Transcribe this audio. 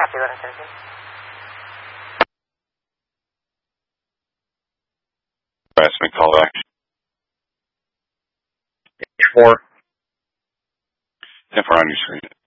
Copy, Letter 17. Harassment call to action. 4. 10-4 on your screen.